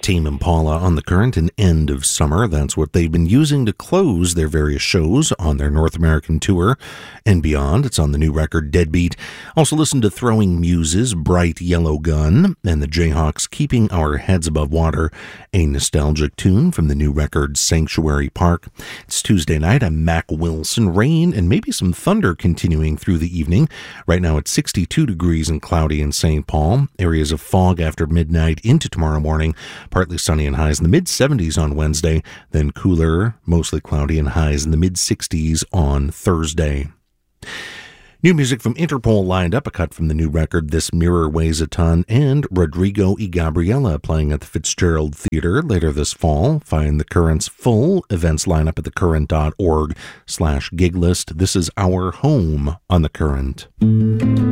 Tame Impala on the Current and End of Summer. That's what they've been using to close their various shows on their North American tour and beyond. It's on the new record Deadbeat. Also listen to Throwing Muses, Bright Yellow Gun, and the Jayhawks Keeping Our Heads Above Water, a nostalgic tune from the new record Sanctuary Park. It's Tuesday night. I'm Mac Wilson. Rain and maybe some thunder continuing through the evening. Right now it's 62 degrees and cloudy in St. Paul. Areas of fog after midnight into tomorrow morning. Partly sunny and highs in the mid-70s on Wednesday, then cooler, mostly cloudy and highs in the mid-60s on Thursday. New music from Interpol lined up, a cut from the new record This Mirror Weighs a Ton, and Rodrigo y Gabriela playing at the Fitzgerald Theatre later this fall. Find the Current's full events lineup at thecurrent.org/gig list. This is Our Home on The Current.